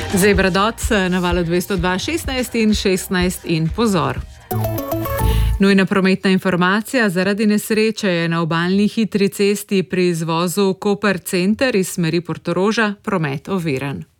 Zebra-Dots na valu 202.16 in 16 in pozor. Nujna prometna informacija: zaradi nesreče je na obalni hitri cesti pri izvozu Koper Center iz smeri Portoroža promet oviran.